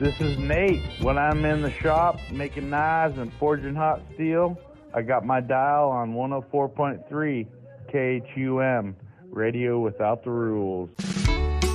This is Nate. When I'm in the shop making knives and forging hot steel, I got my dial on 104.3 KHUM, radio without the rules.